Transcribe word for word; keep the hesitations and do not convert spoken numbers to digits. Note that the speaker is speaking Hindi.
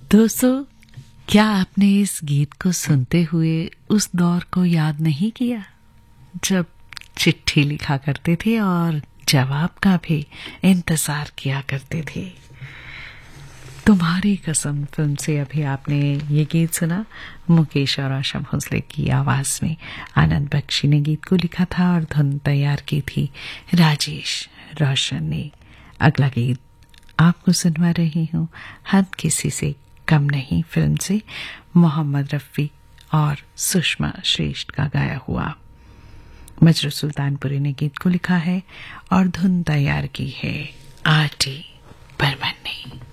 दोस्तों, क्या आपने इस गीत को सुनते हुए उस दौर को याद नहीं किया जब चिट्ठी लिखा करते थे और जवाब का भी इंतजार किया करते थे। तुम्हारी कसम फिल्म से अभी आपने ये गीत सुना। मुकेश और आशा भोसले की आवाज में आनंद बख्शी ने गीत को लिखा था और धुन तैयार की थी राजेश रोशन ने। अगला गीत आपको सुनवा रही हूँ हर किसी से कम नहीं फिल्म से मोहम्मद रफी और सुषमा श्रेष्ठ का गाया हुआ। मजरू सुल्तानपुरी ने गीत को लिखा है और धुन तैयार की है आर टी बर्मन ने।